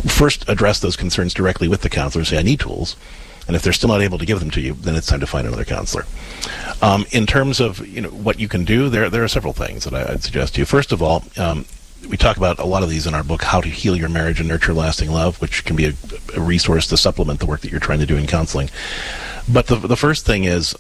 first address those concerns directly with the counselor, say, I need tools. And if they're still not able to give them to you, then it's time to find another counselor. In terms of what you can do, there are several things that I'd suggest to you. First of all, we talk about a lot of these in our book, How to Heal Your Marriage and Nurture Lasting Love, which can be a resource to supplement the work that you're trying to do in counseling. But the first thing is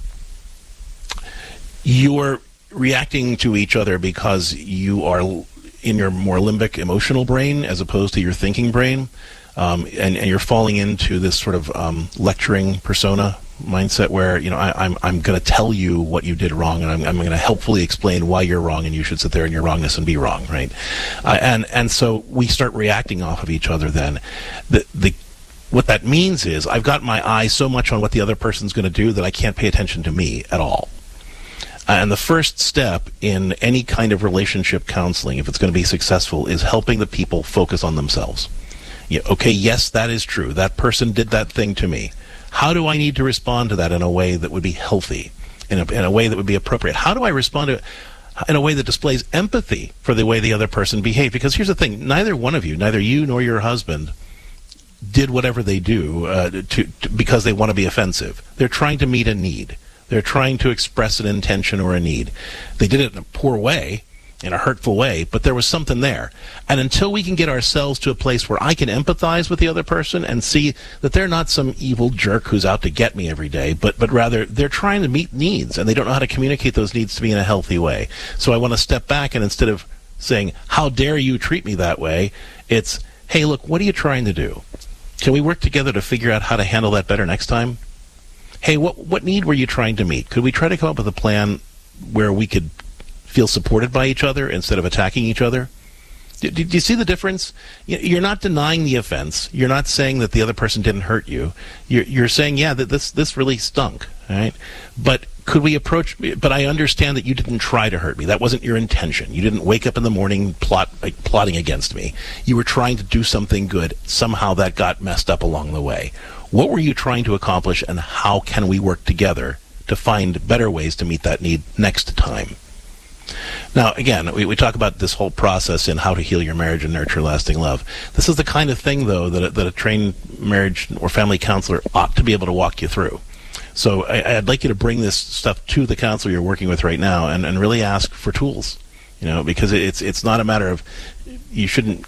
you're reacting to each other because you are in your more limbic emotional brain as opposed to your thinking brain. And you're falling into this sort of lecturing persona mindset where, I'm going to tell you what you did wrong, and I'm going to helpfully explain why you're wrong, and you should sit there in your wrongness and be wrong, right? And so we start reacting off of each other then. What that means is I've got my eye so much on what the other person's going to do that I can't pay attention to me at all. And the first step in any kind of relationship counseling, if it's going to be successful, is helping the people focus on themselves. Yeah, okay, yes, that is true. That person did that thing to me. How do I need to respond to that in a way that would be healthy, in a way that would be appropriate? How do I respond to it in a way that displays empathy for the way the other person behaved? Because here's the thing, neither one of you, neither you nor your husband, did whatever they do because they want to be offensive. They're trying to meet a need. They're trying to express an intention or a need. They did it in a poor way, in a hurtful way, but there was something there. And until we can get ourselves to a place where I can empathize with the other person and see that they're not some evil jerk who's out to get me every day, but rather they're trying to meet needs, and they don't know how to communicate those needs to me in a healthy way. So I want to step back, and instead of saying, how dare you treat me that way, it's, hey, look, what are you trying to do? Can we work together to figure out how to handle that better next time? Hey, what need were you trying to meet? Could we try to come up with a plan where we could feel supported by each other instead of attacking each other? Do you see the difference? You're not denying the offense. You're not saying that the other person didn't hurt you. You're saying, yeah, that this really stunk, right? But could we approach? But I understand that you didn't try to hurt me. That wasn't your intention. You didn't wake up in the morning plotting against me. You were trying to do something good. Somehow that got messed up along the way. What were you trying to accomplish, and how can we work together to find better ways to meet that need next time? Now, again, we talk about this whole process in How to Heal Your Marriage and Nurture Lasting Love. This is the kind of thing, though, that a trained marriage or family counselor ought to be able to walk you through. So I'd like you to bring this stuff to the counselor you're working with right now and really ask for tools, because it's not a matter of you shouldn't,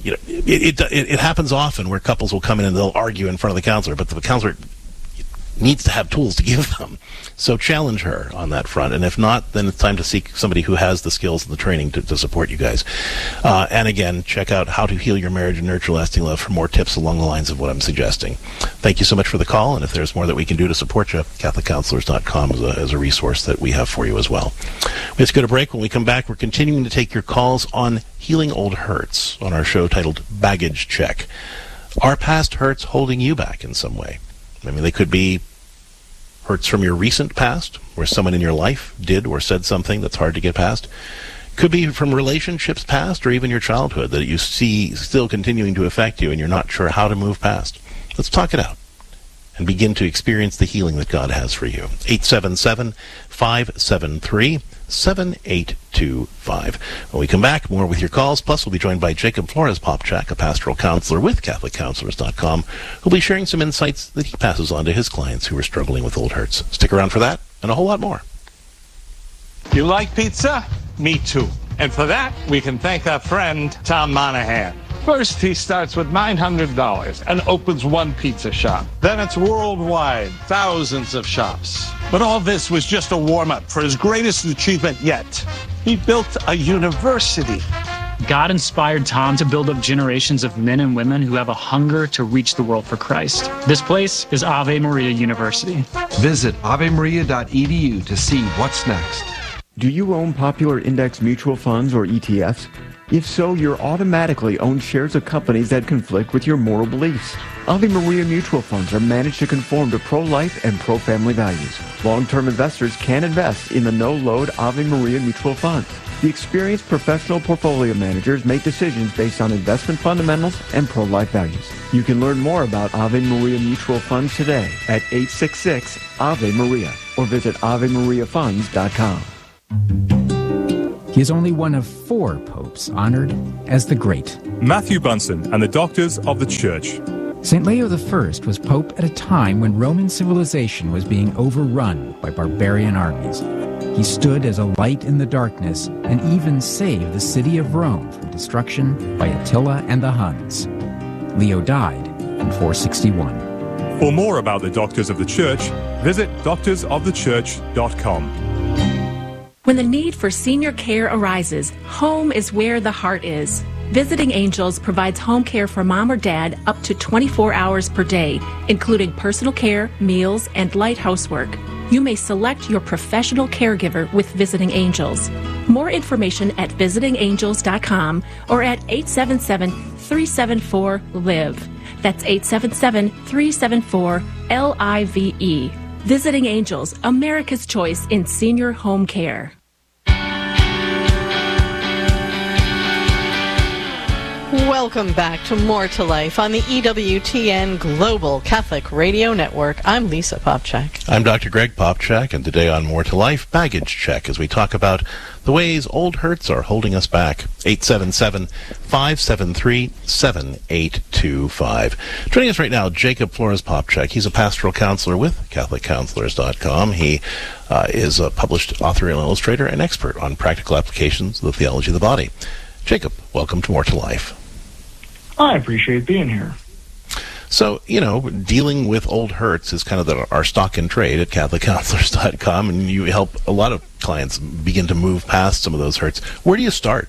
it happens often where couples will come in and they'll argue in front of the counselor, but the counselor needs to have tools to give them. So challenge her on that front. And if not, then it's time to seek somebody who has the skills and the training to support you guys. And again, check out How to Heal Your Marriage and Nurture Lasting Love for more tips along the lines of what I'm suggesting. Thank you so much for the call. And if there's more that we can do to support you, CatholicCounselors.com is a resource that we have for you as well. Let's go to break. When we come back, we're continuing to take your calls on healing old hurts on our show titled Baggage Check. Are past hurts holding you back in some way? I mean, they could be hurts from your recent past, where someone in your life did or said something that's hard to get past. Could be from relationships past or even your childhood that you see still continuing to affect you and you're not sure how to move past. Let's talk it out and begin to experience the healing that God has for you. 877-573-7825. When we come back, more with your calls. Plus, we'll be joined by Jacob Flores-Popchak, a pastoral counselor with CatholicCounselors.com, who'll be sharing some insights that he passes on to his clients who are struggling with old hurts. Stick around for that and a whole lot more. You like pizza? Me too. And for that, we can thank our friend, Tom Monahan. First, he starts with $900 and opens one pizza shop. Then it's worldwide, thousands of shops. But all this was just a warm-up for his greatest achievement yet. He built a university. God inspired Tom to build up generations of men and women who have a hunger to reach the world for Christ. This place is Ave Maria University. Visit avemaria.edu to see what's next. Do you own popular index mutual funds or ETFs? If so, you're automatically own shares of companies that conflict with your moral beliefs. Ave Maria mutual funds are managed to conform to pro-life and pro-family values. Long-term investors can invest in the no-load Ave Maria mutual funds. The experienced professional portfolio managers make decisions based on investment fundamentals and pro-life values. You can learn more about Ave Maria mutual funds today at 866-AVE-MARIA or visit AveMariaFunds.com. He is only one of 4 popes honored as the Great. Matthew Bunsen and the Doctors of the Church. St. Leo I was pope at a time when Roman civilization was being overrun by barbarian armies. He stood as a light in the darkness and even saved the city of Rome from destruction by Attila and the Huns. Leo died in 461. For more about the Doctors of the Church, visit doctorsofthechurch.com. When the need for senior care arises, home is where the heart is. Visiting Angels provides home care for mom or dad up to 24 hours per day, including personal care, meals, and light housework. You may select your professional caregiver with Visiting Angels. More information at visitingangels.com or at 877-374-LIVE. That's 877-374-LIVE. Visiting Angels, America's choice in senior home care. Welcome back to More to Life on the EWTN Global Catholic Radio Network. I'm Lisa Popchak. I'm Dr. Greg Popchak, and today on More to Life, Baggage Check, as we talk about the ways old hurts are holding us back. 877-573-7825. Joining us right now, Jacob Flores Popchak. He's a pastoral counselor with CatholicCounselors.com. He is a published author and illustrator and expert on practical applications of the theology of the body. Jacob, welcome to More to Life. I appreciate being here. So, dealing with old hurts is kind of our stock in trade at CatholicCounselors.com, and you help a lot of clients begin to move past some of those hurts. Where do you start?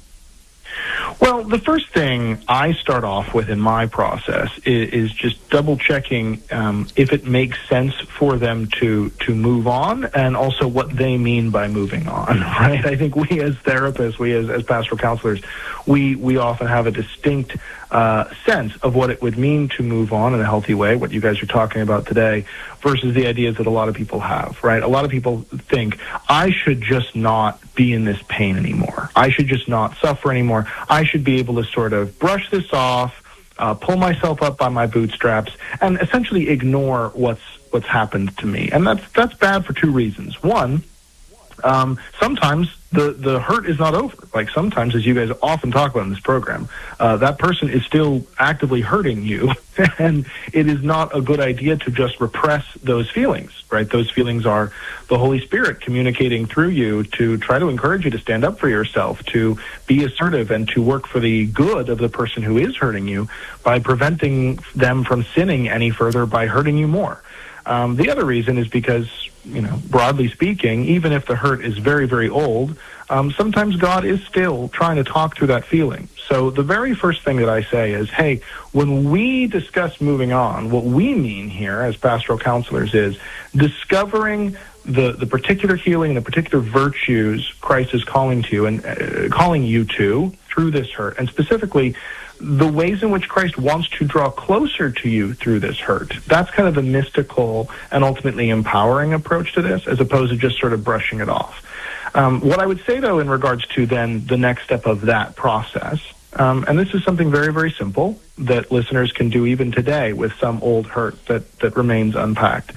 Well, the first thing I start off with in my process is just double-checking if it makes sense for them to move on, and also what they mean by moving on, right? I think we as therapists, we as pastoral counselors, we often have a distinct sense of what it would mean to move on in a healthy way, what you guys are talking about today, versus the ideas that a lot of people have, right? A lot of people think, I should just not be in this pain anymore. I should just not suffer anymore. I should be able to sort of brush this off, pull myself up by my bootstraps, and essentially ignore what's happened to me. And that's bad for 2 reasons. One, sometimes the hurt is not over. Like sometimes, as you guys often talk about in this program, that person is still actively hurting you, and it is not a good idea to just repress those feelings, right? Those feelings are the Holy Spirit communicating through you to try to encourage you to stand up for yourself, to be assertive, and to work for the good of the person who is hurting you by preventing them from sinning any further by hurting you more. The other reason is because, broadly speaking, even if the hurt is very, very old, sometimes God is still trying to talk through that feeling. So the very first thing that I say is, hey, when we discuss moving on, what we mean here as pastoral counselors is discovering the particular healing and the particular virtues Christ is calling to you and calling you to through this hurt, and specifically the ways in which Christ wants to draw closer to you through this hurt. That's kind of the mystical and ultimately empowering approach to this, as opposed to just sort of brushing it off. What I would say, though, in regards to then the next step of that process, and this is something very, very simple that listeners can do even today with some old hurt that remains unpacked.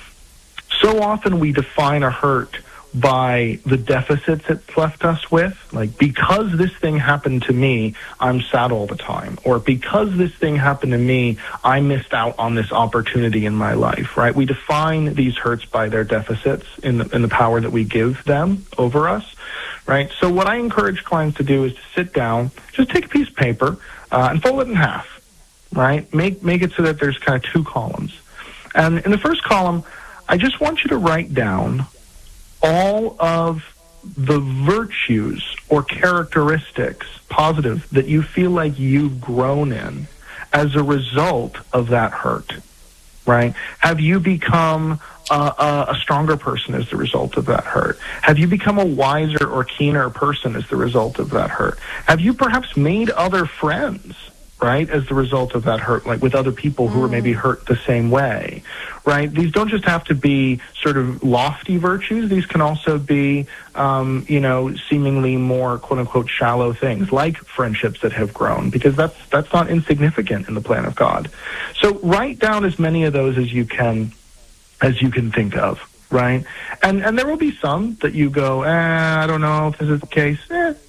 So often we define a hurt by the deficits it's left us with, like, because this thing happened to me, I'm sad all the time, or because this thing happened to me, I missed out on this opportunity in my life, right? We define these hurts by their deficits in the power that we give them over us, right? So what I encourage clients to do is to sit down, just take a piece of paper and fold it in half, right? Make it so that there's kind of 2 columns. And in the first column, I just want you to write down all of the virtues or characteristics, positive, that you feel like you've grown in as a result of that hurt, right? Have you become a stronger person as the result of that hurt? Have you become a wiser or keener person as the result of that hurt? Have you perhaps made other friends, right, as the result of that hurt, like with other people who are maybe hurt the same way, right? These don't just have to be sort of lofty virtues. These can also be, seemingly more quote-unquote shallow things, like friendships that have grown, because that's not insignificant in the plan of God. So write down as many of those as you can think of. right? And there will be some that you go, I don't know if this is the case.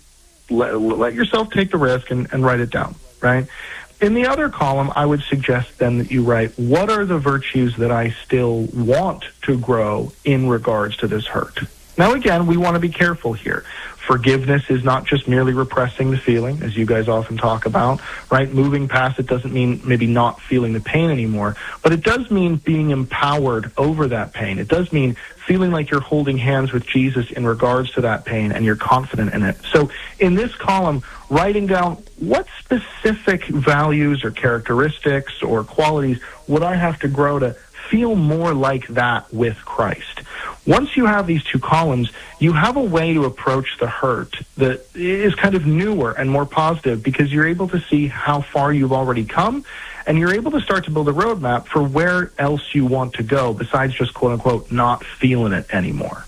Let yourself take the risk and write it down, right? In the other column, I would suggest then that you write, what are the virtues that I still want to grow in regards to this hurt? Now, again, we want to be careful here. Forgiveness is not just merely repressing the feeling, as you guys often talk about, right? Moving past it doesn't mean maybe not feeling the pain anymore, but it does mean being empowered over that pain. It does mean feeling like you're holding hands with Jesus in regards to that pain and you're confident in it. So in this column, writing down what specific values or characteristics or qualities would I have to grow to feel more like that with Christ. Once you have these two columns, you have a way to approach the hurt that is kind of newer and more positive because you're able to see how far you've already come, and you're able to start to build a roadmap for where else you want to go besides just, quote-unquote, not feeling it anymore.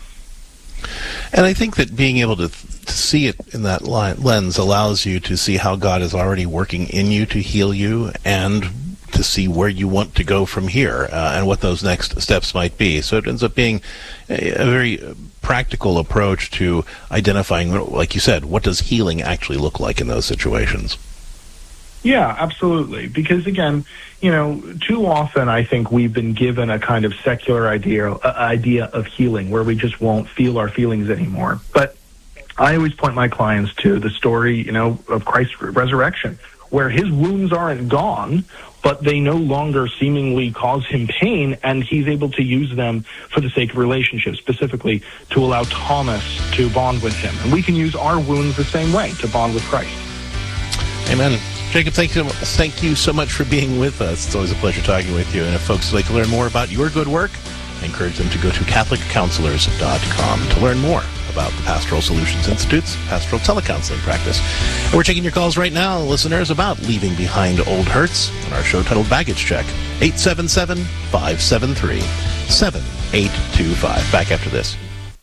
And I think that being able to see it in that lens allows you to see how God is already working in you to heal you and to see where you want to go from here and what those next steps might be. So it ends up being a very practical approach to identifying, like you said, what does healing actually look like in those situations? Yeah, absolutely. Because again, too often I think we've been given a kind of secular idea of healing where we just won't feel our feelings anymore. But I always point my clients to the story, of Christ's resurrection, where his wounds aren't gone, but they no longer seemingly cause him pain, and he's able to use them for the sake of relationships, specifically to allow Thomas to bond with him. And we can use our wounds the same way to bond with Christ. Amen. Jacob, thank you so much for being with us. It's always a pleasure talking with you. And if folks would like to learn more about your good work, I encourage them to go to CatholicCounselors.com to learn more about the Pastoral Solutions Institute's pastoral telecounseling practice. And we're taking your calls right now, listeners, about leaving behind old hurts on our show titled Baggage Check, 877-573-7825. Back after this.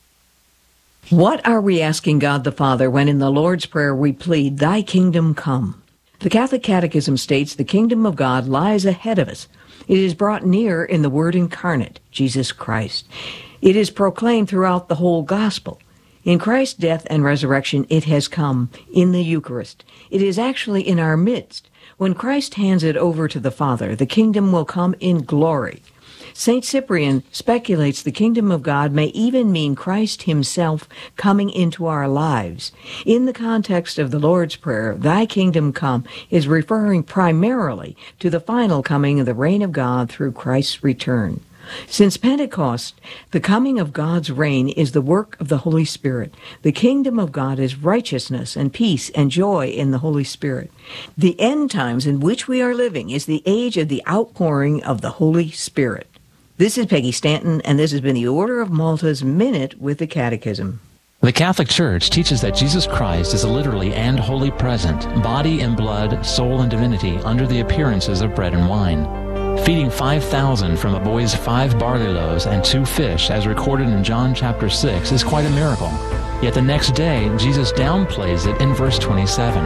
What are we asking God the Father when in the Lord's Prayer we plead, Thy kingdom come? The Catholic Catechism states the kingdom of God lies ahead of us. It is brought near in the Word incarnate, Jesus Christ. It is proclaimed throughout the whole gospel. In Christ's death and resurrection, it has come in the Eucharist. It is actually in our midst. When Christ hands it over to the Father, the kingdom will come in glory. St. Cyprian speculates the kingdom of God may even mean Christ himself coming into our lives. In the context of the Lord's Prayer, Thy kingdom come is referring primarily to the final coming of the reign of God through Christ's return. Since Pentecost, the coming of God's reign is the work of the Holy Spirit. The kingdom of God is righteousness and peace and joy in the Holy Spirit. The end times in which we are living is the age of the outpouring of the Holy Spirit. This is Peggy Stanton, and this has been the Order of Malta's Minute with the Catechism. The Catholic Church teaches that Jesus Christ is literally and wholly present, body and blood, soul and divinity, under the appearances of bread and wine. Feeding 5,000 from a boy's 5 barley loaves and 2 fish, as recorded in John chapter 6, is quite a miracle. Yet the next day, Jesus downplays it in verse 27.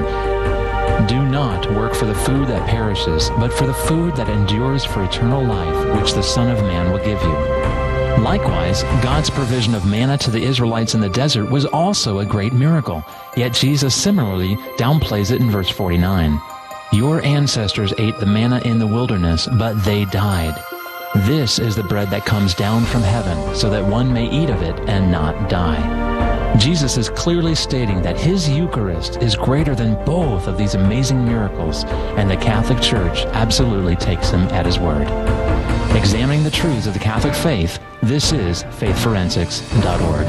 Do not work for the food that perishes, but for the food that endures for eternal life, which the Son of Man will give you. Likewise, God's provision of manna to the Israelites in the desert was also a great miracle. Yet Jesus similarly downplays it in verse 49. Your ancestors ate the manna in the wilderness, but they died. This is the bread that comes down from heaven, so that one may eat of it and not die. Jesus is clearly stating that his Eucharist is greater than both of these amazing miracles, and the Catholic Church absolutely takes him at his word. Examining the truths of the Catholic faith, this is faithforensics.org.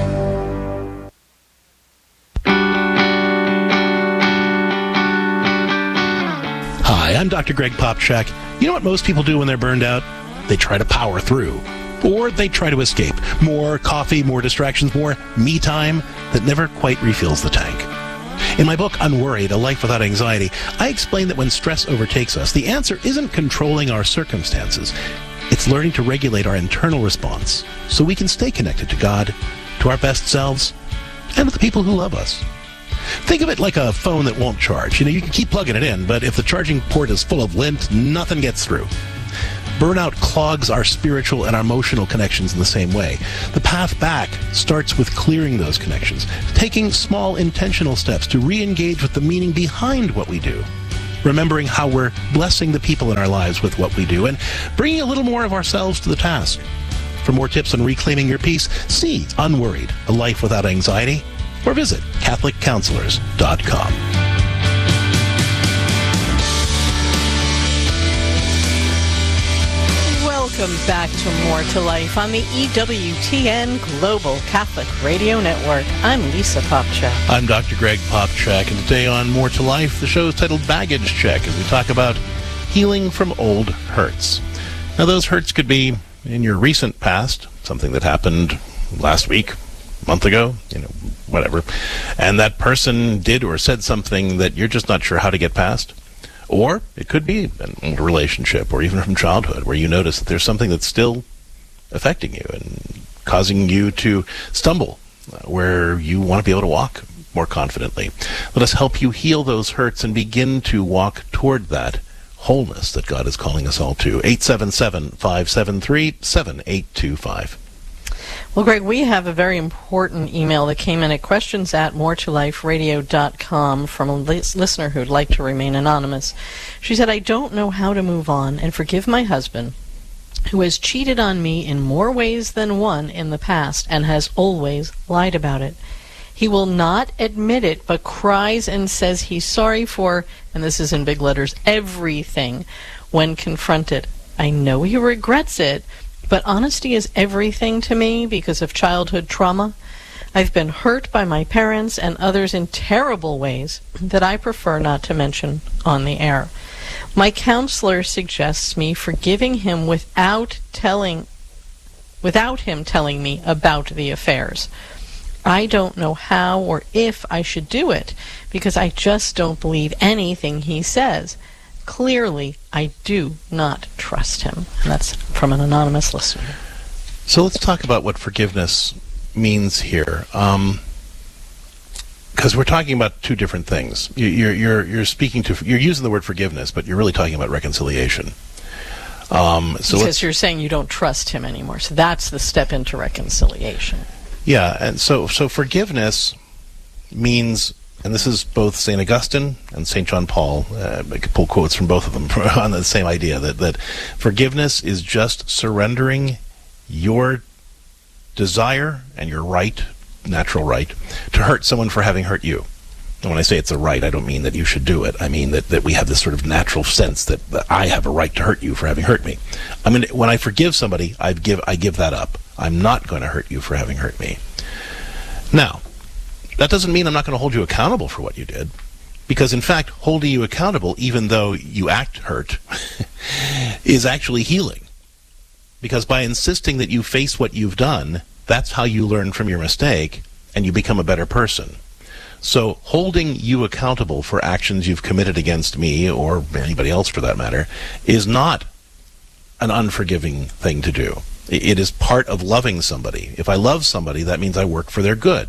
Hi, I'm Dr. Greg Popchak. You know what most people do when they're burned out? They try to power through. Or they try to escape. More coffee, more distractions, more me time that never quite refills the tank. In my book, Unworried, A Life Without Anxiety, I explain that when stress overtakes us, the answer isn't controlling our circumstances. It's learning to regulate our internal response so we can stay connected to God, to our best selves, and to the people who love us. Think of it like a phone that won't charge. You can keep plugging it in, but if the charging port is full of lint, nothing gets through. Burnout clogs our spiritual and our emotional connections in the same way. The path back starts with clearing those connections, taking small intentional steps to re-engage with the meaning behind what we do, remembering how we're blessing the people in our lives with what we do, and bringing a little more of ourselves to the task. For more tips on reclaiming your peace, see Unworried, A Life Without Anxiety, or visit CatholicCounselors.com. Welcome back to More to Life on the EWTN Global Catholic Radio Network. I'm Lisa Popcak. I'm Dr. Greg Popcak, and today on More to Life, the show is titled Baggage Check, as we talk about healing from old hurts. Now, those hurts could be in your recent past, something that happened last week, a month ago, whatever, and that person did or said something that you're just not sure how to get past. Or it could be an old relationship, or even from childhood, where you notice that there's something that's still affecting you and causing you to stumble, where you want to be able to walk more confidently. Let us help you heal those hurts and begin to walk toward that wholeness that God is calling us all to. 877-573-7825. Well, Greg, we have a very important email that came in at questions@moretoliferadio.com from a listener who'd like to remain anonymous. She said, I don't know how to move on and forgive my husband, who has cheated on me in more ways than one in the past and has always lied about it. He will not admit it, but cries and says he's sorry for, and this is in big letters, everything when confronted. I know he regrets it, but honesty is everything to me because of childhood trauma. I've been hurt by my parents and others in terrible ways that I prefer not to mention on the air. My counselor suggests me forgiving him without him telling me about the affairs. I don't know how or if I should do it because I just don't believe anything he says. Clearly, I do not trust him. And that's from an anonymous listener. So let's talk about what forgiveness means here, because we're talking about two different things. You're using the word forgiveness, but you're really talking about reconciliation. Because you're saying you don't trust him anymore. So that's the step into reconciliation. Yeah, and so forgiveness means, and this is both St. Augustine and St. John Paul, I could pull quotes from both of them on the same idea, that forgiveness is just surrendering your desire and your right, natural right, to hurt someone for having hurt you. And when I say it's a right, I don't mean that you should do it. I mean that we have this sort of natural sense that I have a right to hurt you for having hurt me. I mean, when I forgive somebody, I give that up. I'm not going to hurt you for having hurt me. Now, that doesn't mean I'm not going to hold you accountable for what you did, because in fact, holding you accountable, even though you act hurt, is actually healing. Because by insisting that you face what you've done, that's how you learn from your mistake, and you become a better person. So holding you accountable for actions you've committed against me, or anybody else for that matter, is not an unforgiving thing to do. It is part of loving somebody. If I love somebody, that means I work for their good.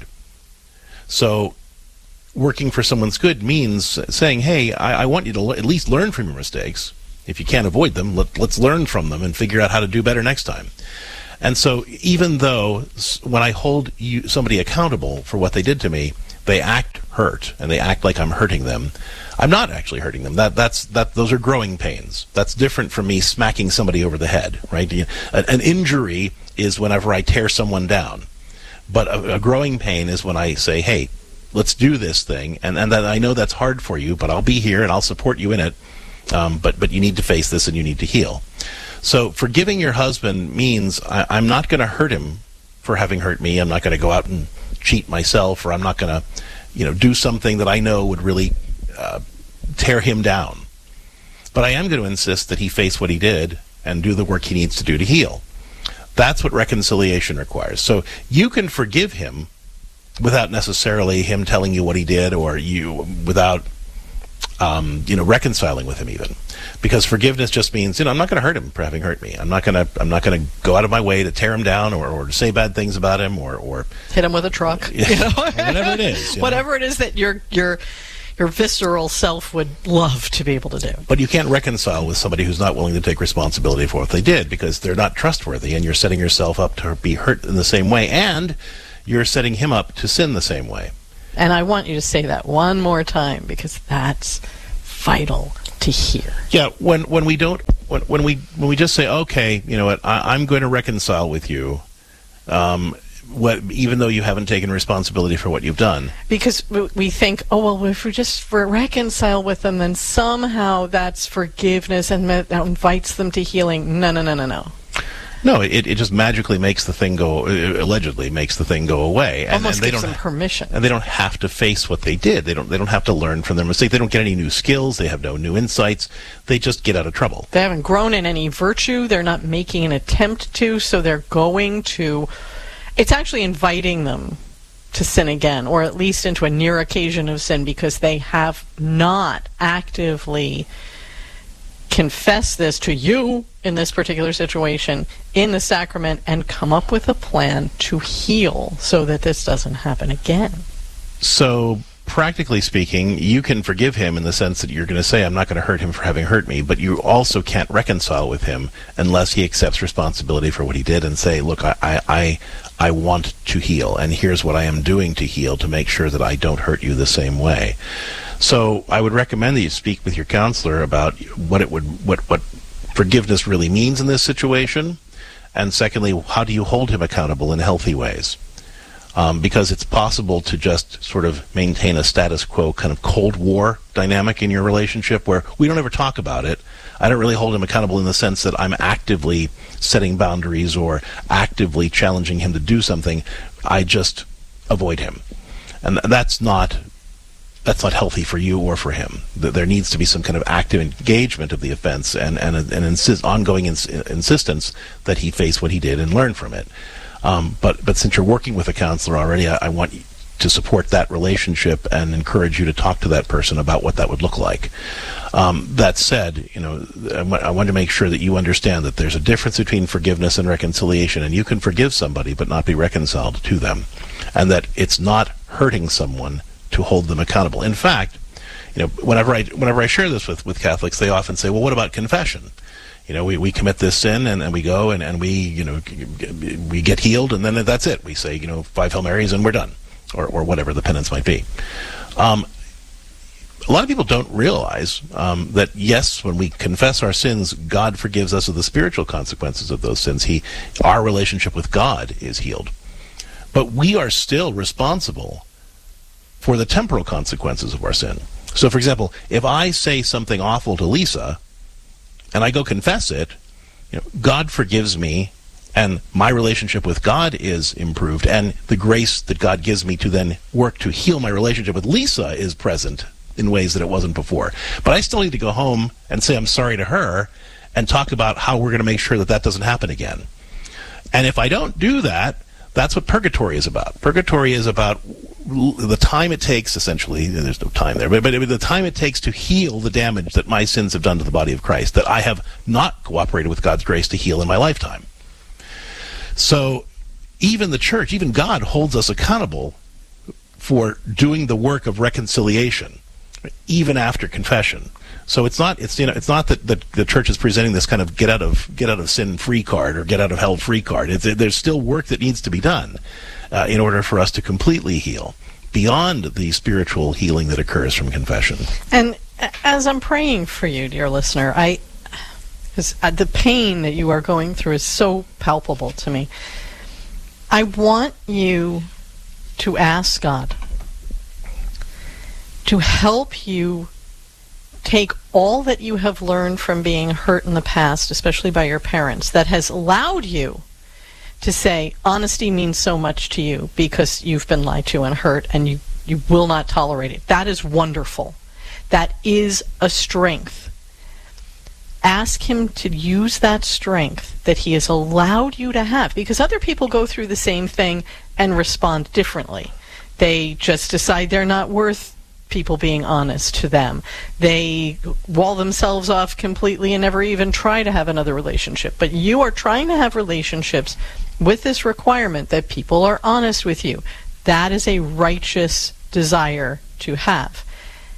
So working for someone's good means saying, hey, I want you to at least learn from your mistakes. If you can't avoid them, let's learn from them and figure out how to do better next time. And so even though when I hold somebody accountable for what they did to me, they act hurt and they act like I'm hurting them, I'm not actually hurting them. Those are growing pains. That's different from me smacking somebody over the head, right? An injury is whenever I tear someone down. But a growing pain is when I say, hey, let's do this thing, and that I know that's hard for you, but I'll be here and I'll support you in it. But you need to face this and you need to heal. So forgiving your husband means I'm not going to hurt him for having hurt me. I'm not going to go out and cheat myself, or I'm not going to, do something that I know would really tear him down. But I am going to insist that he face what he did and do the work he needs to do to heal. That's what reconciliation requires. So you can forgive him without necessarily him telling you what he did, or without reconciling with him even, because forgiveness just means I'm not going to hurt him for having hurt me. I'm not going to go out of my way to tear him down or to say bad things about him or hit him with a truck. Whatever it is. Whatever it is that you're your visceral self would love to be able to do. But you can't reconcile with somebody who's not willing to take responsibility for what they did, because they're not trustworthy, and you're setting yourself up to be hurt in the same way, and you're setting him up to sin the same way. And I want you to say that one more time, because that's vital to hear. Yeah, when we just say, okay, you know what, I'm going to reconcile with you, even though you haven't taken responsibility for what you've done. Because we think, oh, well, if we just reconcile with them, then somehow that's forgiveness and that invites them to healing. No. No, it just magically makes the thing allegedly makes the thing go away. Almost gives them permission. And they don't have to face what they did. They don't have to learn from their mistake. They don't get any new skills. They have no new insights. They just get out of trouble. They haven't grown in any virtue. They're not making an attempt to, so they're going to... It's actually inviting them to sin again, or at least into a near occasion of sin, because they have not actively confessed this to you in this particular situation in the sacrament and come up with a plan to heal so that this doesn't happen again. So, practically speaking, you can forgive him in the sense that you're going to say, I'm not going to hurt him for having hurt me, but you also can't reconcile with him unless he accepts responsibility for what he did and say, look, I want to heal, and here's what I am doing to heal to make sure that I don't hurt you the same way. So I would recommend that you speak with your counselor about what forgiveness really means in this situation, and secondly, how do you hold him accountable in healthy ways? Because it's possible to just sort of maintain a status quo kind of Cold War dynamic in your relationship where we don't ever talk about it. I don't really hold him accountable in the sense that I'm actively setting boundaries or actively challenging him to do something. I just avoid him. And that's not healthy for you or for him. There needs to be some kind of active engagement of the offense and an ongoing insistence that he face what he did and learn from it. But since you're working with a counselor already, I want to support that relationship and encourage you to talk to that person about what that would look like. That said, I want to make sure that you understand that there's a difference between forgiveness and reconciliation, and you can forgive somebody but not be reconciled to them, and that it's not hurting someone to hold them accountable. In fact, whenever I share this with Catholics, they often say, well, what about confession? We commit this sin and we go and we get healed, and then that's it. We say, 5 Hail Marys and we're done, or whatever the penance might be. A lot of people don't realize that, yes, when we confess our sins, God forgives us of the spiritual consequences of those sins. Our relationship with God is healed. But we are still responsible for the temporal consequences of our sin. So, for example, if I say something awful to Lisa, and I go confess it, God forgives me, and my relationship with God is improved, and the grace that God gives me to then work to heal my relationship with Lisa is present in ways that it wasn't before. But I still need to go home and say I'm sorry to her and talk about how we're going to make sure that doesn't happen again. And if I don't do that, that's what purgatory is about. Purgatory is about the time it takes, essentially, there's no time there, but the time it takes to heal the damage that my sins have done to the body of Christ, that I have not cooperated with God's grace to heal in my lifetime. So even the church, even God, holds us accountable for doing the work of reconciliation, even after confession. So it's not that the church is presenting this kind of get out of sin free card or get out of hell free card. There's still work that needs to be done in order for us to completely heal beyond the spiritual healing that occurs from confession. And as I'm praying for you, dear listener, because the pain that you are going through is so palpable to me. I want you to ask God to help you take all that you have learned from being hurt in the past, especially by your parents, that has allowed you to say honesty means so much to you because you've been lied to and hurt and you will not tolerate it. That is wonderful. That is a strength. Ask him to use that strength that he has allowed you to have, because other people go through the same thing and respond differently. They just decide they're not worth people being honest to them. They wall themselves off completely and never even try to have another relationship. But you are trying to have relationships with this requirement that people are honest with you. That is a righteous desire to have.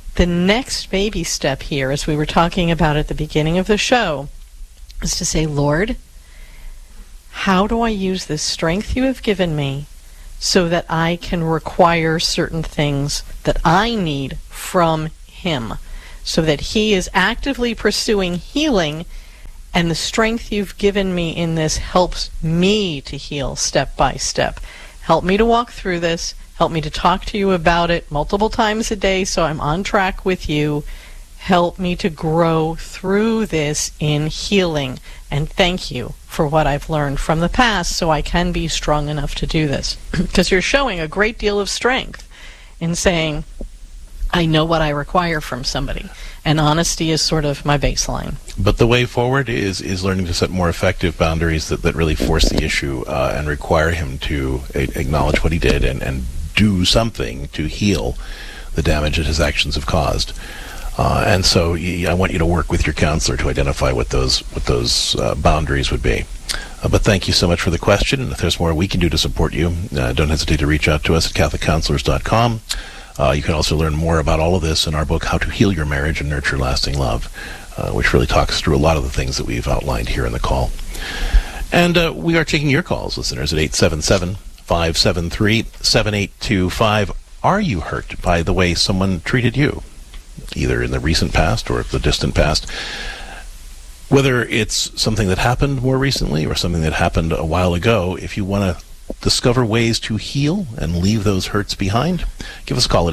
The next baby step here, as we were talking about at the beginning of the show, is to say, Lord, how do I use this strength you have given me so that I can require certain things that I need from him, so that he is actively pursuing healing, and the strength you've given me in this helps me to heal step by step. Help me to walk through this. Help me to talk to you about it multiple times a day so I'm on track with you. Help me to grow through this in healing. And thank you for what I've learned from the past so I can be strong enough to do this. Because you're showing a great deal of strength in saying, I know what I require from somebody. And honesty is sort of my baseline. But the way forward is learning to set more effective boundaries that really force the issue and require him to acknowledge what he did and do something to heal the damage that his actions have caused. And so I want you to work with your counselor to identify what those boundaries would be. But thank you so much for the question. And if there's more we can do to support you, don't hesitate to reach out to us at CatholicCounselors.com. You can also learn more about all of this in our book, How to Heal Your Marriage and Nurture Lasting Love, which really talks through a lot of the things that we've outlined here in the call. And we are taking your calls, listeners, at 877-573-7825. Are you hurt by the way someone treated you, either in the recent past or the distant past? Whether it's something that happened more recently or something that happened a while ago, if you want to discover ways to heal and leave those hurts behind, give us a call at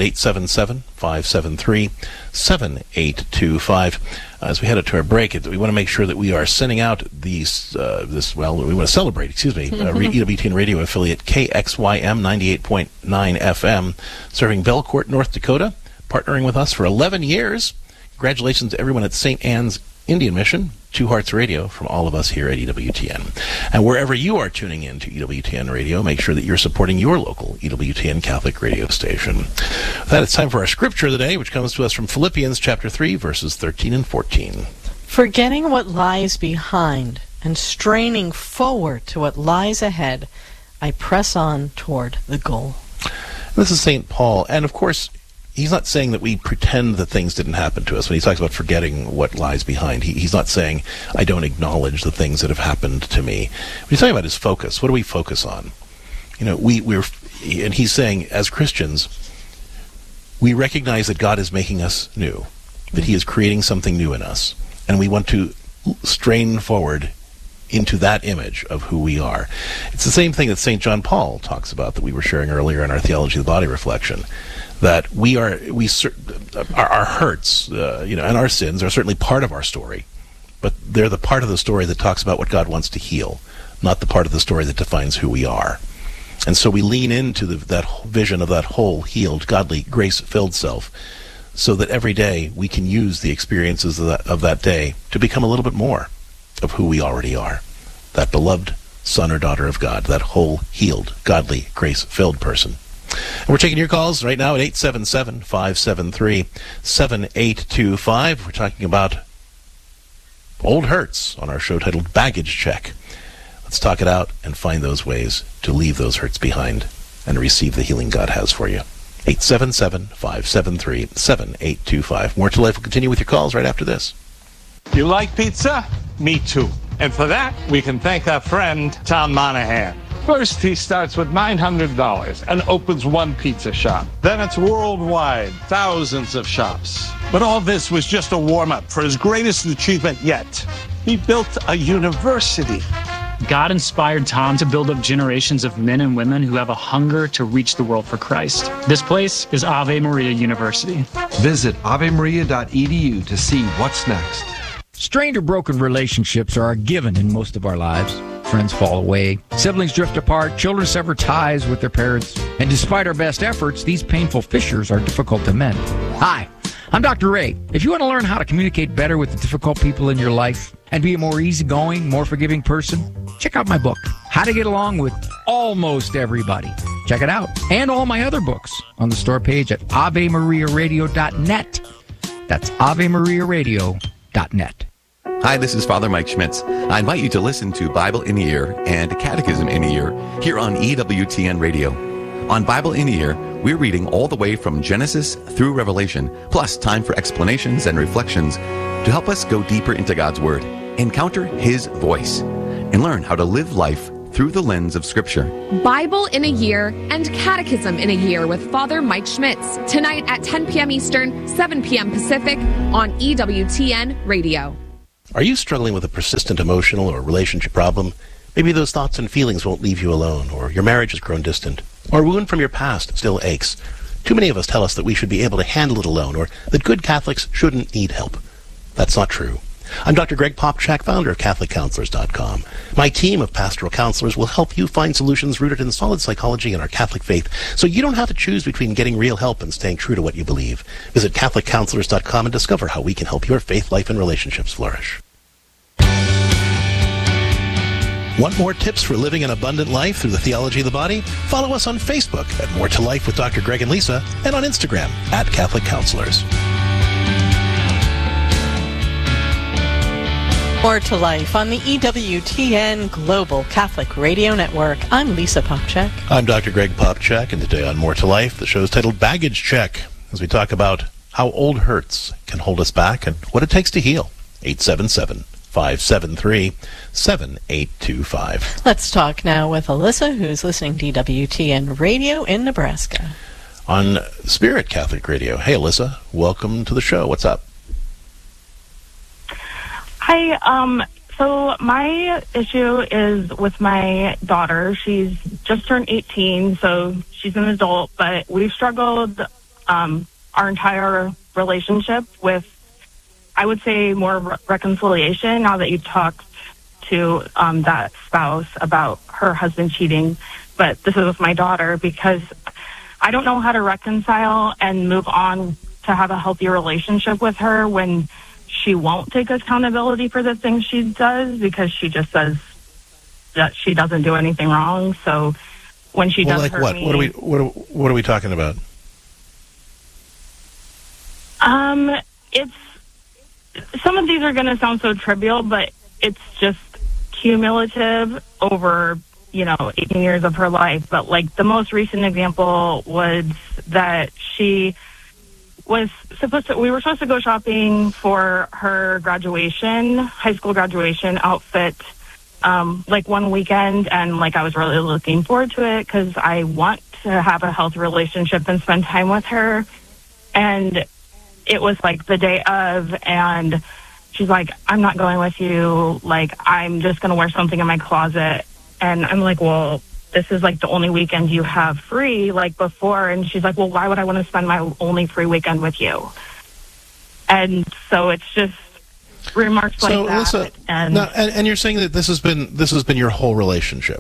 877-573-7825. As we head up to our break, we want to make sure that we are sending out we want to celebrate, EWTN radio affiliate KXYM 98.9 FM, serving Belcourt, North Dakota, partnering with us for 11 years. Congratulations to everyone at St. Anne's Indian Mission, Two Hearts Radio, from all of us here at EWTN. And wherever you are tuning in to EWTN Radio, make sure that you're supporting your local EWTN Catholic radio station. With that, it's time for our scripture of the day, which comes to us from Philippians chapter 3, verses 13 and 14. Forgetting what lies behind and straining forward to what lies ahead, I press on toward the goal. This is St. Paul, and of course, he's not saying that we pretend that things didn't happen to us. When he talks about forgetting what lies behind, he's not saying, I don't acknowledge the things that have happened to me. What he's talking about is focus. What do we focus on? And he's saying, as Christians, we recognize that God is making us new, that he is creating something new in us, and we want to strain forward into that image of who we are. It's the same thing that St. John Paul talks about that we were sharing earlier in our Theology of the Body reflection, that our hurts, and our sins are certainly part of our story, but they're the part of the story that talks about what God wants to heal, not the part of the story that defines who we are. And so we lean into that vision of that whole, healed, godly, grace-filled self, so that every day we can use the experiences of that day to become a little bit more of who we already are, that beloved son or daughter of God, that whole, healed, godly, grace-filled person. And we're taking your calls right now at 877-573-7825. We're talking about old hurts on our show titled Baggage Check. Let's talk it out and find those ways to leave those hurts behind and receive the healing God has for you. 877-573-7825. More to Life will continue with your calls right after this. You like pizza? Me too. And for that, we can thank our friend Tom Monahan. First, he starts with $900 and opens one pizza shop. Then it's worldwide, thousands of shops. But all this was just a warm-up for his greatest achievement yet. He built a university. God inspired Tom to build up generations of men and women who have a hunger to reach the world for Christ. This place is Ave Maria University. Visit avemaria.edu to see what's next. Strained or broken relationships are a given in most of our lives. Friends fall away, siblings drift apart, children sever ties with their parents, and despite our best efforts, these painful fissures are difficult to mend. Hi, I'm Dr. Ray. If you want to learn how to communicate better with the difficult people in your life and be a more easygoing, more forgiving person, check out my book, How to Get Along with Almost Everybody. Check it out, and all my other books on the store page at AveMariaRadio.net. That's AveMariaRadio.net. Hi, this is Father Mike Schmitz. I invite you to listen to Bible in a Year and Catechism in a Year here on EWTN Radio. On Bible in a Year, we're reading all the way from Genesis through Revelation, plus time for explanations and reflections to help us go deeper into God's Word, encounter His voice, and learn how to live life through the lens of Scripture. Bible in a Year and Catechism in a Year with Father Mike Schmitz. Tonight at 10 p.m. Eastern, 7 p.m. Pacific on EWTN Radio. Are you struggling with a persistent emotional or relationship problem? Maybe those thoughts and feelings won't leave you alone, or your marriage has grown distant, or a wound from your past still aches. Too many of us tell us that we should be able to handle it alone, or that good Catholics shouldn't need help. That's not true. I'm Dr. Greg Popchak, founder of CatholicCounselors.com. My team of pastoral counselors will help you find solutions rooted in solid psychology and our Catholic faith, so you don't have to choose between getting real help and staying true to what you believe. Visit CatholicCounselors.com and discover how we can help your faith life and relationships flourish. Want more tips for living an abundant life through the theology of the body? Follow us on Facebook at More to Life with Dr. Greg and Lisa, and on Instagram at Catholic Counselors. More to Life on the EWTN Global Catholic Radio Network. I'm Lisa Popchak. I'm Dr. Greg Popchak, and today on More to Life, the show is titled Baggage Check, as we talk about how old hurts can hold us back and what it takes to heal. 877-573-7825. Let's talk now with Alyssa, who's listening to EWTN Radio in Nebraska. On Spirit Catholic Radio. Hey, Alyssa, welcome to the show. What's up? Hi, so my issue is with my daughter. She's just turned 18, so she's an adult, but we've struggled our entire relationship with, I would say, more reconciliation now that you talked to that spouse about her husband cheating. But this is with my daughter because I don't know how to reconcile and move on to have a healthy relationship with her when she won't take accountability for the things she does because she just says that she doesn't do anything wrong. So when she does hurt me, what are we talking about? It's some of these are going to sound so trivial, but it's just cumulative over 18 years of her life. But like the most recent example was that we were supposed to go shopping for her graduation, high school graduation outfit, like one weekend. And like, I was really looking forward to it because I want to have a healthy relationship and spend time with her. And it was like the day of, and she's like, I'm not going with you. Like, I'm just going to wear something in my closet. And I'm like, well, this is like the only weekend you have free, like before. And she's like, well, why would I want to spend my only free weekend with you? And so it's just remarks like that. Alyssa, and you're saying that this has been your whole relationship?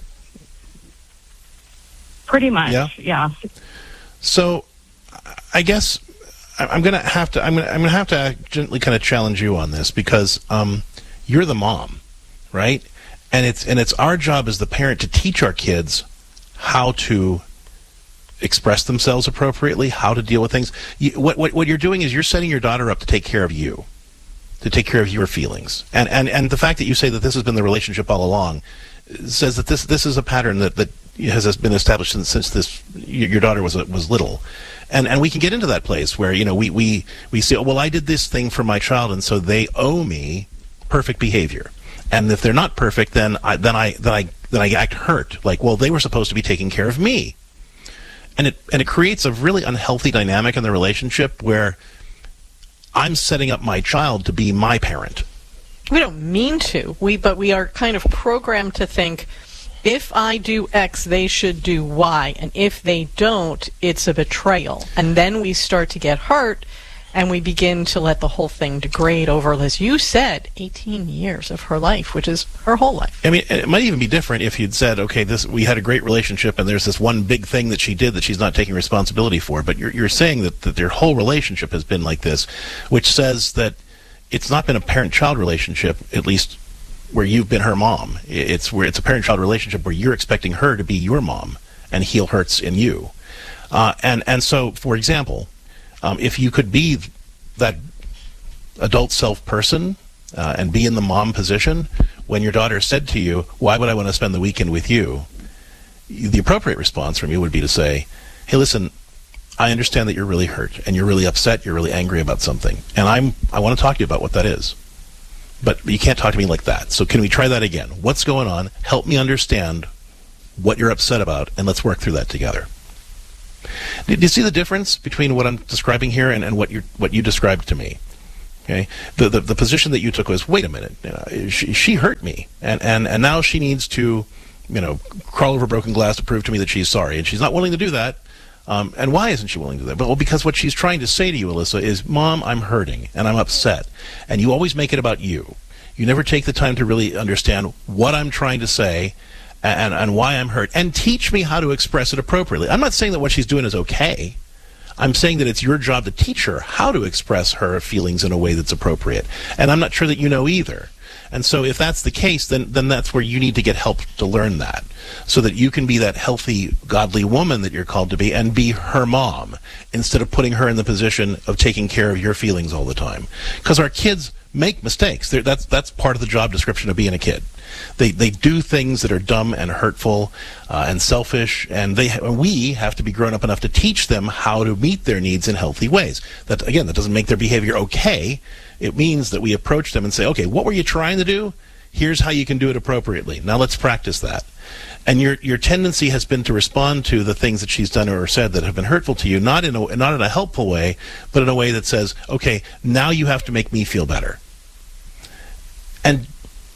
Pretty much, yeah. So I guess I'm gonna have to gently kind of challenge you on this because you're the mom, right? And it's our job as the parent to teach our kids how to express themselves appropriately, how to deal with things. What you're doing is you're setting your daughter up to take care of you, to take care of your feelings, and the fact that you say that this has been the relationship all along says that this is a pattern that has been established since your daughter was little. And we can get into that place where we say, oh, well, I did this thing for my child, and so they owe me perfect behavior. And if they're not perfect, then I act hurt. Like, well, they were supposed to be taking care of me, and it creates a really unhealthy dynamic in the relationship where I'm setting up my child to be my parent. We don't mean to. But we are kind of programmed to think, if I do X, they should do Y, and if they don't, it's a betrayal. And then we start to get hurt, and we begin to let the whole thing degrade over, as you said, 18 years of her life, which is her whole life. I mean, it might even be different if you'd said, okay, we had a great relationship, and there's this one big thing that she did that she's not taking responsibility for. But you're saying that their whole relationship has been like this, which says that it's not been a parent-child relationship, at least where you've been her mom. It's a parent-child relationship where you're expecting her to be your mom and heal hurts in you. And so, for example, if you could be that adult self person and be in the mom position, when your daughter said to you, why would I want to spend the weekend with you? the appropriate response from you would be to say, hey, listen, I understand that you're really hurt and you're really upset, you're really angry about something, and I want to talk to you about what that is. But you can't talk to me like that. So can we try that again? What's going on? Help me understand what you're upset about, and let's work through that together. Do you see the difference between what I'm describing here and what you described to me? Okay, the position that you took was, wait a minute, she hurt me, and now she needs to, crawl over broken glass to prove to me that she's sorry, and she's not willing to do that. And why isn't she willing to do that? Well, because what she's trying to say to you, Alyssa, is, Mom, I'm hurting and I'm upset, and you always make it about you. You never take the time to really understand what I'm trying to say and why I'm hurt, and teach me how to express it appropriately. I'm not saying that what she's doing is okay. I'm saying that it's your job to teach her how to express her feelings in a way that's appropriate. And I'm not sure that you know either. And so if that's the case, then that's where you need to get help to learn that, so that you can be that healthy, godly woman that you're called to be and be her mom, instead of putting her in the position of taking care of your feelings all the time. Because our kids make mistakes. That's part of the job description of being a kid. They do things that are dumb and hurtful and selfish, and we have to be grown up enough to teach them how to meet their needs in healthy ways. That doesn't make their behavior okay. It means that we approach them and say, okay, what were you trying to do? Here's how you can do it appropriately. Now let's practice that. And your tendency has been to respond to the things that she's done or said that have been hurtful to you, not in a helpful way, but in a way that says, okay, now you have to make me feel better. And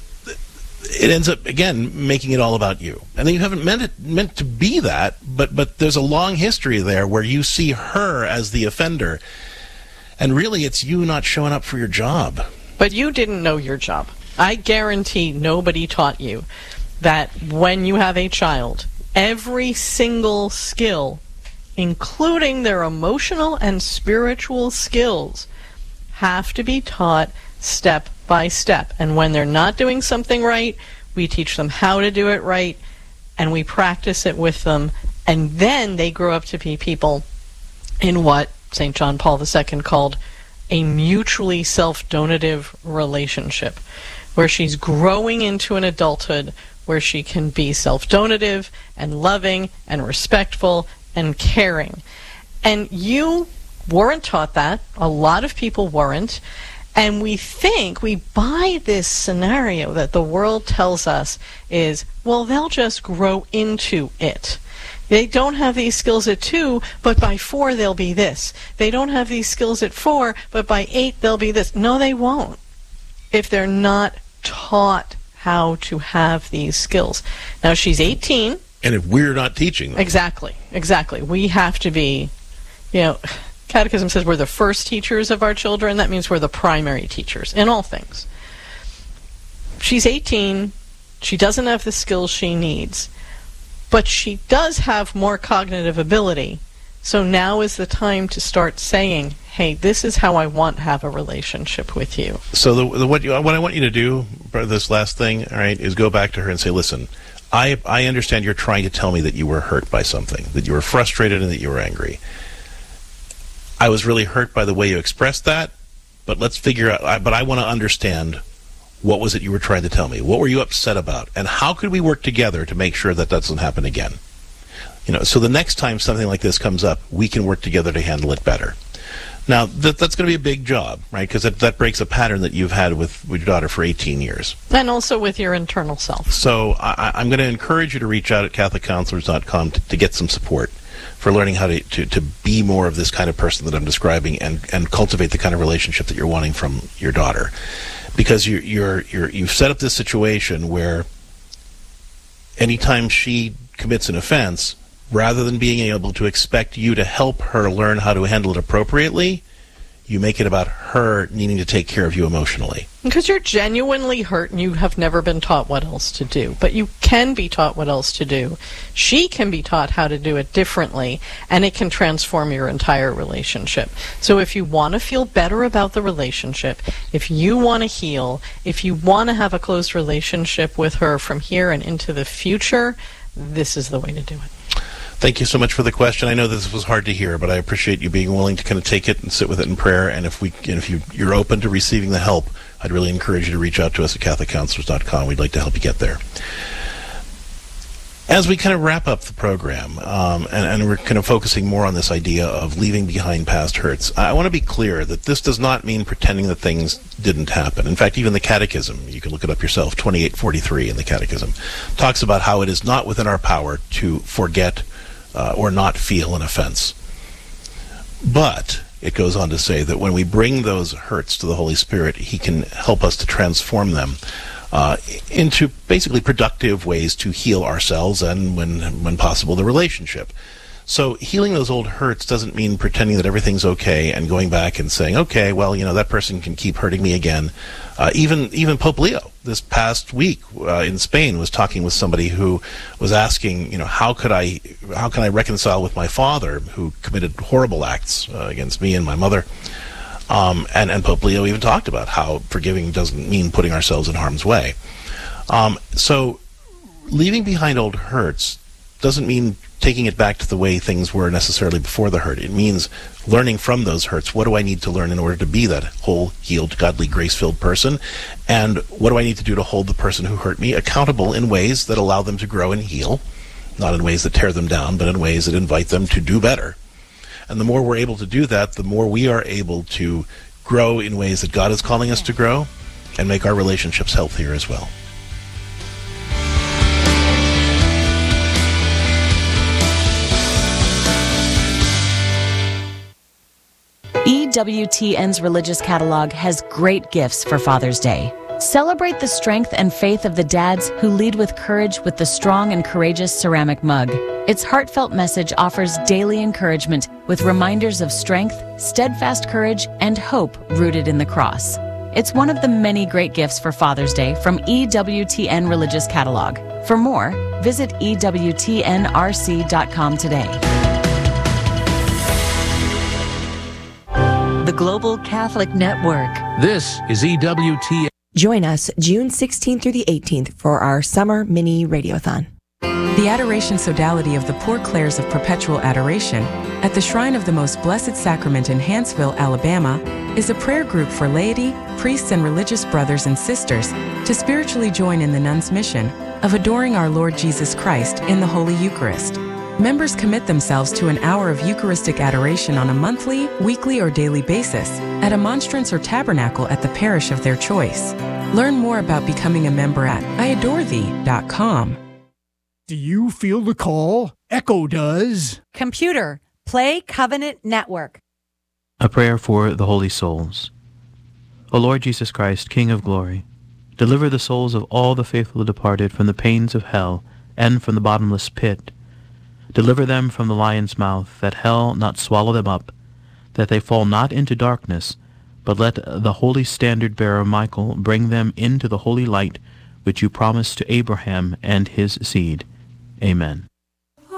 it ends up, again, making it all about you. And then you haven't meant to be that, but there's a long history there where you see her as the offender. And really, it's you not showing up for your job. But you didn't know your job. I guarantee nobody taught you that when you have a child, every single skill, including their emotional and spiritual skills, have to be taught step by step. And when they're not doing something right, we teach them how to do it right, and we practice it with them. And then they grow up to be people in what St. John Paul II called a mutually self-donative relationship, where she's growing into an adulthood where she can be self-donative and loving and respectful and caring. And you weren't taught that. A lot of people weren't. And we buy this scenario that the world tells us is, well, they'll just grow into it. They don't have these skills at 2, but by 4 they'll be this. They don't have these skills at 4, but by 8 they'll be this. No, they won't, if they're not taught how to have these skills. Now, she's 18. And if we're not teaching them. Exactly. We have to be, Catechism says we're the first teachers of our children. That means we're the primary teachers in all things. She's 18. She doesn't have the skills she needs. But she does have more cognitive ability. So now is the time to start saying, hey, this is how I want to have a relationship with you. So what I want you to do, this last thing, all right, is go back to her and say, listen, I understand you're trying to tell me that you were hurt by something, that you were frustrated and that you were angry. I was really hurt by the way you expressed that, but let's figure out, but I want to understand, what was it you were trying to tell me? What were you upset about? And how could we work together to make sure that doesn't happen again? So the next time something like this comes up, we can work together to handle it better. Now, that's going to be a big job, right? Because that breaks a pattern that you've had with your daughter for 18 years. And also with your internal self. So I'm going to encourage you to reach out at CatholicCounselors.com to get some support for learning how to be more of this kind of person that I'm describing and cultivate the kind of relationship that you're wanting from your daughter. Because you've set up this situation where anytime she commits an offense, rather than being able to expect you to help her learn how to handle it appropriately, you make it about her needing to take care of you emotionally. Because you're genuinely hurt and you have never been taught what else to do. But you can be taught what else to do. She can be taught how to do it differently, and it can transform your entire relationship. So if you want to feel better about the relationship, if you want to heal, if you want to have a close relationship with her from here and into the future, this is the way to do it. Thank you so much for the question. I know this was hard to hear, but I appreciate you being willing to kind of take it and sit with it in prayer. And if you're open to receiving the help, I'd really encourage you to reach out to us at CatholicCounselors.com. We'd like to help you get there. As we kind of wrap up the program, and we're kind of focusing more on this idea of leaving behind past hurts, I want to be clear that this does not mean pretending that things didn't happen. In fact, even the Catechism, you can look it up yourself, 2843 in the Catechism, talks about how it is not within our power to forget or not feel an offense. But it goes on to say that when we bring those hurts to the Holy Spirit, He can help us to transform them into basically productive ways to heal ourselves and, when possible, the relationship. So healing those old hurts doesn't mean pretending that everything's okay and going back and saying, okay, well, that person can keep hurting me again. Even Pope Leo this past week in Spain was talking with somebody who was asking, how can I reconcile with my father who committed horrible acts against me and my mother? And Pope Leo even talked about how forgiving doesn't mean putting ourselves in harm's way. So leaving behind old hurts doesn't mean taking it back to the way things were necessarily before the hurt. It means learning from those hurts. What do I need to learn in order to be that whole, healed, godly, grace-filled person? And what do I need to do to hold the person who hurt me accountable in ways that allow them to grow and heal? Not in ways that tear them down, but in ways that invite them to do better. And the more we're able to do that, the more we are able to grow in ways that God is calling us to grow and make our relationships healthier as well. EWTN's religious catalog has great gifts for Father's Day. Celebrate the strength and faith of the dads who lead with courage with the strong and courageous ceramic mug. Its heartfelt message offers daily encouragement with reminders of strength, steadfast courage, and hope rooted in the cross. It's one of the many great gifts for Father's Day from EWTN Religious Catalog. For more, visit EWTNRC.com today. The Global Catholic Network. This is EWTN. Join us June 16th through the 18th for our summer mini radiothon. The Adoration Sodality of the Poor Clares of Perpetual Adoration at the Shrine of the Most Blessed Sacrament in Hanceville, Alabama, is a prayer group for laity, priests, and religious brothers and sisters to spiritually join in the nuns' mission of adoring our Lord Jesus Christ in the Holy Eucharist. Members commit themselves to an hour of Eucharistic adoration on a monthly, weekly, or daily basis at a monstrance or tabernacle at the parish of their choice. Learn more about becoming a member at iadorethee.com. Do you feel the call? Echo does. Computer, play Covenant Network. A prayer for the holy souls. O Lord Jesus Christ, King of glory, deliver the souls of all the faithful departed from the pains of hell and from the bottomless pit. Deliver them from the lion's mouth, that hell not swallow them up, that they fall not into darkness, but let the holy standard-bearer Michael bring them into the holy light which you promised to Abraham and his seed. Amen.